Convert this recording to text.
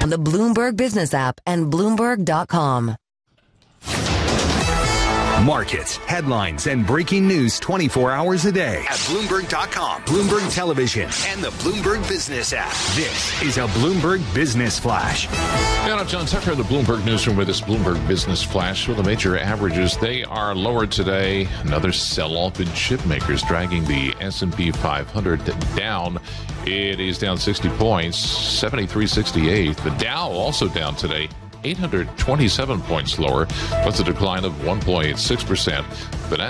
on the Bloomberg Business app and Bloomberg.com. Markets, headlines, and breaking news 24 hours a day at Bloomberg.com, Bloomberg Television, and the Bloomberg Business app. This is a Bloomberg Business Flash. And I'm John Tucker, the Bloomberg Newsroom with this Bloomberg Business Flash. With the major averages, they are lower today. Another sell-off in chip makers dragging the S&P 500 down. It is down 60 points, 73.68. The Dow also down today, 827 points lower. That's a decline of 1.6%. The